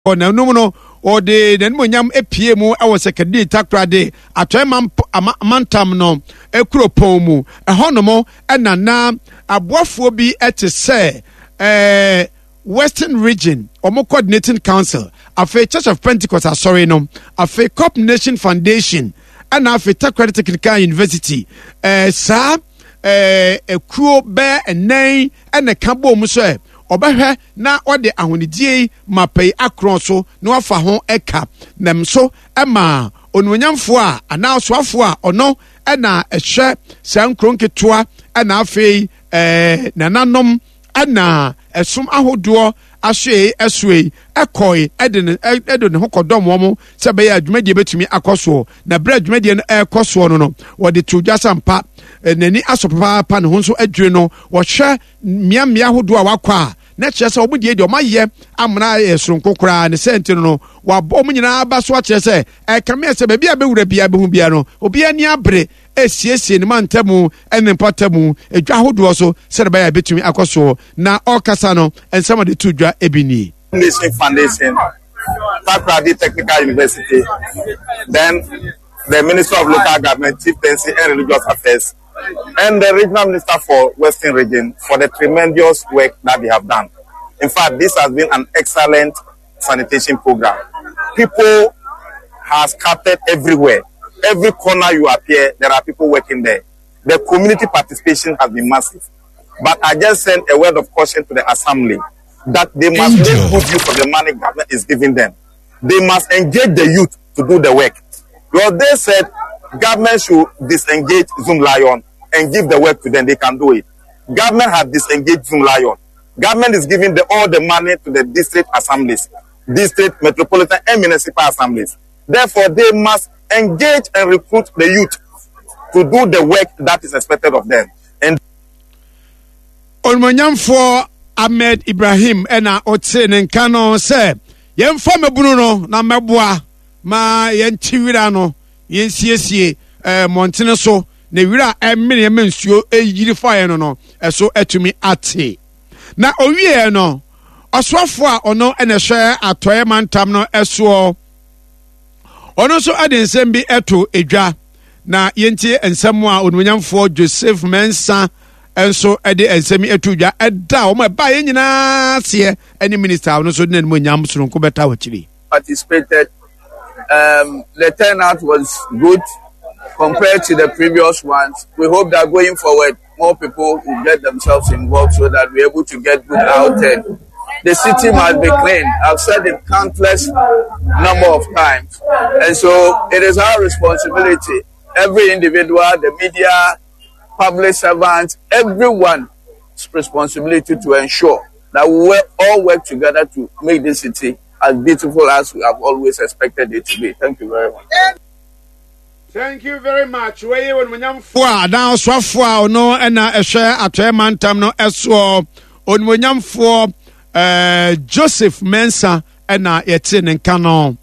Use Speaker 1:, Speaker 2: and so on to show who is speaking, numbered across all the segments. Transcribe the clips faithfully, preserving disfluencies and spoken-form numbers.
Speaker 1: na no no o de den monyam epie mu e wo sekadi takrade atoy mantam no ekuropon mu ehonomo enana aboafo bi ete se eh Western Region Omo Coordinating Council afi Church of Pentecost asori no afi Cup Nation Foundation and afi Takrade Technical University eh sa eh ekuo be enen ene kabo mu so obehwe na ode ahonidie mapei akron so na wafa ho eka nam so ema onwonyamfo a ana soafo a ono ena ehwe sankron ketua ena afei eh nananom ana esum ahodo ahwe esue ekoi eden edon ho kodom wo se be ya adwumadie betumi akoso na bra adwumadie no ekoso no no wode tudwasampa nani asopa pa ne ho so adwure no wo hwe mia mia ahodo a wakwa na kyerɛ sɛ ɔmudie de ɔmayɛ amana ɛsoronko koraa ne sɛnti no wabɔ ɔmu nyinaa aba so akyerɛ sɛ ɛkame sɛ baabi a bɛwura bia bɛhu bia no obia ni abere esiesie ne mantamu ɛne mpatamu edwa ahodoɔ so sɛ bɛyɛ betumi akɔso na ɔkasa no ensɛm de to dwa ebini
Speaker 2: Nation Foundation, Takrade Technical University, then the Minister of Local Government, Chieftaincy and Religious Affairs, and the Regional Minister for Western Region for the tremendous work that they have done. In fact, this has been an excellent sanitation program. People have scattered everywhere. Every corner you appear, there are people working there. The community participation has been massive. But I just sent a word of caution to the Assembly that they must make good use of the money government is giving them. They must engage the youth to do the work. Because they said government should disengage Zoom Lion and give the work to them. They can do it. Government has disengaged Zoom Lion. Government is giving the, all the money to the district assemblies, district, metropolitan, and municipal assemblies. Therefore, they must engage and recruit the youth to do the work that is expected of them. And
Speaker 1: Olmonyam for Ahmed Ibrahim ena otse nenkano se yemfa mebunu no na meboa ma yentiwira no yensiesie eh montene so na wira emene mensuo eyiri fire no no eso etumi ate na owie no oswafo a ono ene hwe atoye mantam no eso ono so adensem bi eto edwa na yentie ensem a onwonyamfo Joseph Mensa enso ede ensemi etudwa eda o ma ba ye nyina se any minister ono so den mo nyam soronko beta wachiri
Speaker 3: participated. Um, the turnout was good compared to the previous ones. We hope that going forward, more people will get themselves involved so that we're able to get good outcome. The city must be clean. I've said it countless number of times. And so it is our responsibility, every individual, the media, public servants, everyone's responsibility to ensure that we all work together to make this city as beautiful as we have always expected it to be. Thank you very much.
Speaker 1: Thank you very much. Weye won monyam fo a na oswafo a ono na ehwe atoye mantam no eso on monyam fo eh Joseph Mensa na yete ne nka no.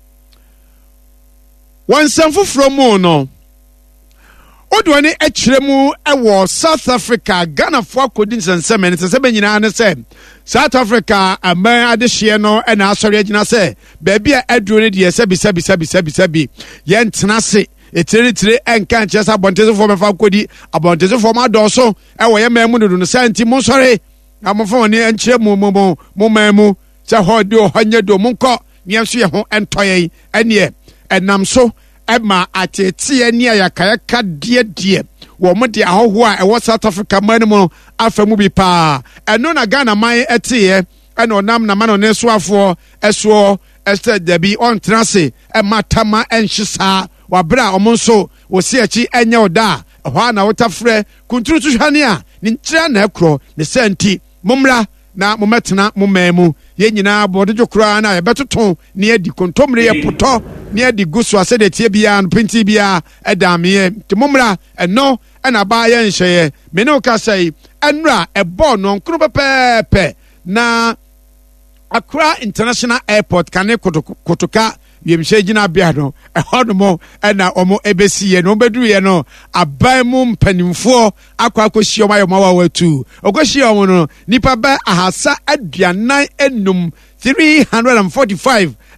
Speaker 1: Wansam foforo mu no. Odwani echiremu ewo South Africa Ghana fo akodin sensem ne se be nyina ne se South Africa aman adehye no na asori agina se ba bia aduro ne de se bi se bi se bi se bi se bi ye ntena se etire tire enka nchesa abonteze fo mefa kodi abonteze fo ma doso ewo ye mamu dodo no santi mo sori amofo ni enchire mu mu mu mamu se hodi o hanye do mu nko ne so ye ho entoye ene enam so ema atete ni ayakaya kadie die wo mo de ahoho a ewo South Africa man mu afamu bi pa eno na Ghana man etiye ena onam na man ne so afo eso este debi on transe ema tama enhisa wabra omonso wo se achi enye oda ho na wotafre kunturu tuhwane a ni nkyira na ekro ne senti momra na mometena momamu ye nyina bodejo kura na yebetoton ne adi kontomre ye poto ne adi guso asede tie bia no penti bia edameye ti momra eno ena ba ye nhye me ne okasai enra ebo no nkuru pepepe na Accra International Airport kane kotoka yemhye gina bia no ehonomo ena omo ebesiye no beduye no aban mu mpanimfo akwa akohie omayo mawa watu okohie omo no nipa ba ahasa aduanan enum three hundred forty-five